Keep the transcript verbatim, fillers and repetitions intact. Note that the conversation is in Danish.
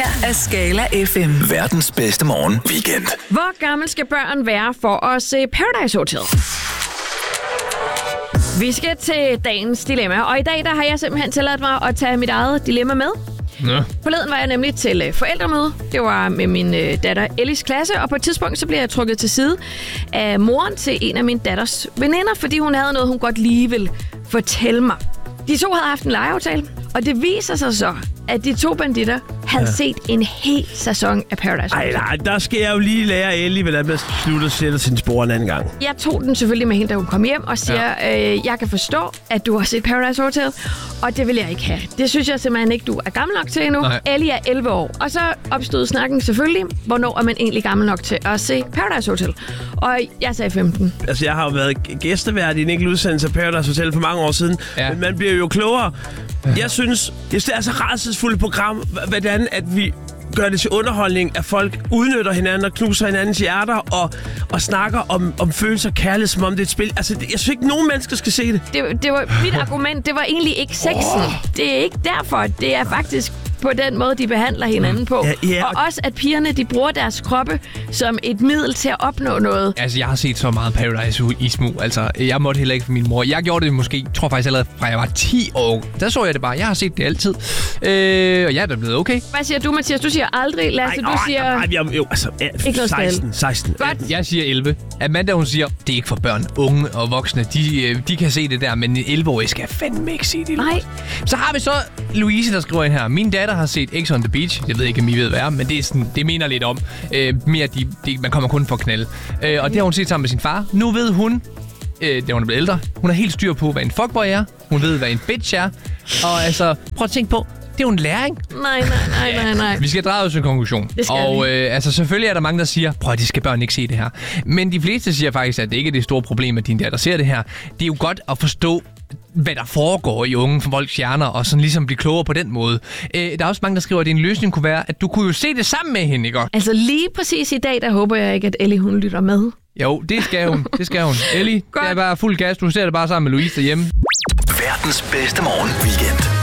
af Skala F M. Verdens bedste morgen weekend. Hvor gammel skal børn være for at se Paradise Hotel? Vi skal til dagens dilemma, og i dag der har jeg simpelthen tilladt mig at tage mit eget dilemma med. Ja. Forleden var jeg nemlig til forældremøde. Det var med min øh, datter Ellis klasse, og på et tidspunkt så blev jeg trukket til side af moren til en af min datters veninder, fordi hun havde noget, hun godt lige ville fortælle mig. De to havde haft en legeaftale, og det viser sig så, at de to banditter havde ja. set en hel sæson af Paradise Hotel. Ej, nej, der skal jeg jo lige lære Ellie, hvordan man slutter og sætter sin spor en anden gang. Jeg tog den selvfølgelig med hende, da hun kom hjem, og siger, ja. øh, jeg kan forstå, at du har set Paradise Hotel, og det vil jeg ikke have. Det synes jeg simpelthen ikke, du er gammel nok til endnu. Nej. Ellie er elleve år. Og så opstod snakken selvfølgelig, hvornår er man egentlig gammel nok til at se Paradise Hotel. Og jeg sagde femten. Altså, jeg har jo været gæstevært i en enkelt udsendelse af Paradise Hotel for mange år siden, ja. Men man bliver jo klogere. Jeg synes, det er så rædselsfuldt program, hvordan at vi gør det til underholdning, at folk udnytter hinanden og knuser hinandens hjerter og, og snakker om, om følelser og kærlighed, som om det er et spil. Altså, jeg synes ikke, nogen mennesker skal se det. Det, det var mit argument. Det var egentlig ikke sexen. Oh. Det er ikke derfor. Det er faktisk på den måde, de behandler hinanden på. Ja, ja. Og også, at pigerne, de bruger deres kroppe som et middel til at opnå noget. Altså, jeg har set så meget Paradise i smug. Altså, jeg måtte heller ikke for min mor. Jeg gjorde det måske, tror faktisk allerede fra jeg var ti år. Der så jeg det bare. Jeg har set det altid. Øh, og jeg er da blevet okay. Hvad siger du, Mathias? Du siger aldrig. Lasse, ej, du siger... Nej, nej, jo, altså, seksten, seksten. Godt. Jeg siger elleve. Amanda, hun siger, det er ikke for børn, unge og voksne. De, de kan se det der, men en elleve-årig skal fandme ikke se det. Nej. Så har vi så Louise, der skriver ind her. Min datter har set X on the Beach. Jeg ved ikke, om I ved, hvad er, men det, er sådan, det mener lidt om. Øh, mere, de, de, man kommer kun for at knalde. Øh, og det har hun set sammen med sin far. Nu ved hun, øh, da hun er blevet ældre, hun har helt styr på, hvad en fuckboy er. Hun ved, hvad en bitch er. Og altså, prøv at tænke på, det er jo en læring. Nej, nej, nej, nej, nej. Vi skal drage os en konklusion. Og øh, altså, selvfølgelig er der mange, der siger, prøv at de skal børn ikke se det her. Men de fleste siger faktisk, at det ikke er det store problem, at din datter ser det her. Det er jo godt at forstå, hvad der foregår i unge folks hjerner, og sådan ligesom blive klogere på den måde. Øh, der er også mange, der skriver, at en løsning kunne være, at du kunne jo se det sammen med hende, ikke? Altså lige præcis i dag, der håber jeg ikke, at Ellie hun lytter med. Jo, det skal hun. Det skal hun. Ellie, det er bare fuld gas. Du ser det bare sammen med Louise derhjemme. Verdens bedste morgen weekend.